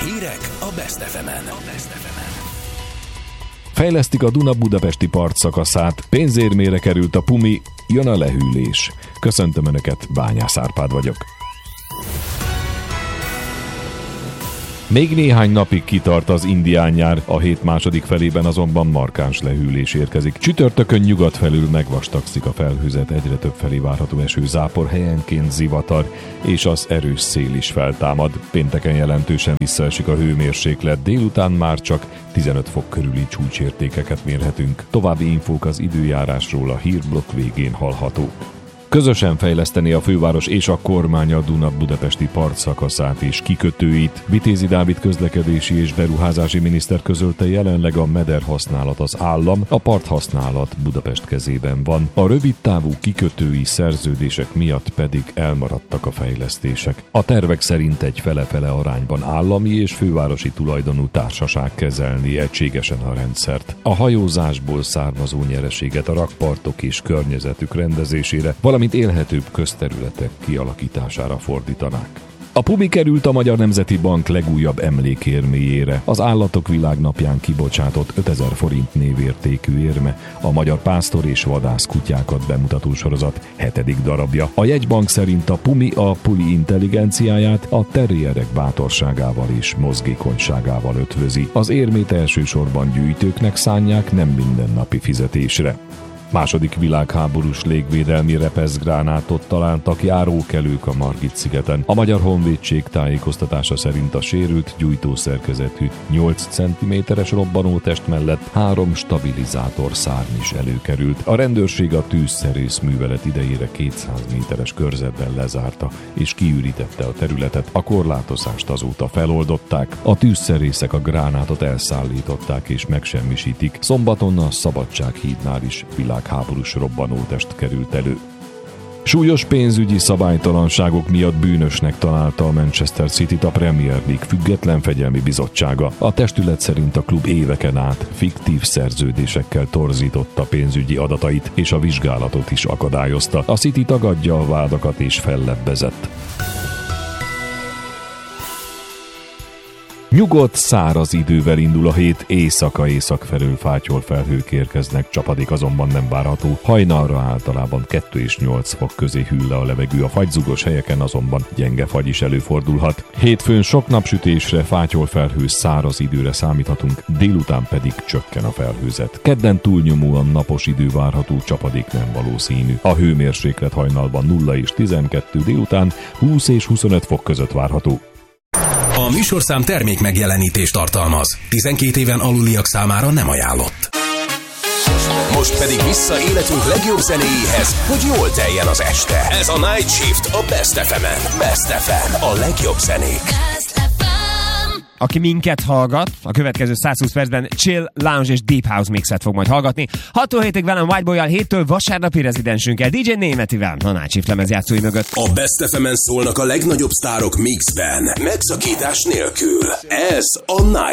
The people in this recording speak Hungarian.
Hírek a Best FM-en. Fejlesztik a Duna-budapesti partszakaszát, pénzérmére került a Pumi, jön a lehűlés. Köszöntöm Önöket, Bányász Árpád vagyok. Még néhány napig kitart az indián nyár, a hét második felében azonban markáns lehűlés érkezik. Csütörtökön nyugat felül megvastagszik a felhőzet, egyre több felé várható esőzápor, helyenként zivatar, és az erős szél is feltámad. Pénteken jelentősen visszaesik a hőmérséklet, délután már csak 15 fok körüli csúcsértékeket mérhetünk. További infók az időjárásról a hírblokk végén hallhatók. Közösen fejleszteni a főváros és a kormány a Duna-budapesti partszakaszát és kikötőit. Vitézi Dávid közlekedési és beruházási miniszter közölte, jelenleg a meder használat az állam, a parthasználat Budapest kezében van. A rövidtávú kikötői szerződések miatt pedig elmaradtak a fejlesztések. A tervek szerint egy fele-fele arányban állami és fővárosi tulajdonú társaság kezelni egységesen a rendszert. A hajózásból származó nyereséget a rakpartok és környezetük rendezésére, valamint élhetőbb közterületek kialakítására fordítanák. A Pumi került a Magyar Nemzeti Bank legújabb emlékérméjére. Az Állatok Világnapján kibocsátott 5000 forint névértékű érme, a magyar pásztor és vadász kutyákat bemutató sorozat 7. darabja. A jegybank szerint a Pumi a puli intelligenciáját a terrierek bátorságával és mozgékonyságával ötvözi. Az érmét elsősorban gyűjtőknek szánják, nem mindennapi fizetésre. Második világháborús légvédelmi repeszgránátot találtak járókelők a Margit-szigeten. A Magyar Honvédség tájékoztatása szerint a sérült gyújtószerkezetű 8 cm-es robbanótest mellett 3 stabilizátor szárny is előkerült. A rendőrség a tűzszerész művelet idejére 200 méteres körzetben lezárta és kiürítette a területet. A korlátozást azóta feloldották. A tűzszerészek a gránátot elszállították és megsemmisítik. Szombaton a Szabadsághídnál is világháborús robbanótest került elő. Súlyos pénzügyi szabálytalanságok miatt bűnösnek találta a Manchester Cityt a Premier League független fegyelmi bizottsága. A testület szerint a klub éveken át fiktív szerződésekkel torzította pénzügyi adatait, és a vizsgálatot is akadályozta. A City tagadja a vádakat és fellebbezett. Nyugodt, száraz idővel indul a hét, észak felől fátyol felhők érkeznek, csapadék azonban nem várható. Hajnalra általában 2 és 8 fok közé hűl le a levegő, a fagylzugos helyeken azonban gyenge fagy is előfordulhat. Hétfőn sok napsütésre, fátyol felhő, száraz időre számíthatunk, délután pedig csökken a felhőzet. Kedden túlnyomóan napos idő várható, csapadék nem valószínű. A hőmérséklet hajnalban 0 és 12, délután 20 és 25 fok között várható. A műsorszám termék megjelenítést tartalmaz. 12 éven aluliak számára nem ajánlott. Most pedig vissza életünk legjobb zenéjéhez, hogy jól teljen az este. Ez a Night Shift a Best FM-en. Best FM, a legjobb zenék. Aki minket hallgat, a következő 120 percben chill, lounge és deep house mixet fog majd hallgatni. 6-tól 7-ig velem Whiteboy-jal, 7-től vasárnapi rezidensünkkel, DJ Németivel, a Night Shift lemezjátszói mögött. A Best FM-en szólnak a legnagyobb sztárok mixben, megszakítás nélkül. Ez a Night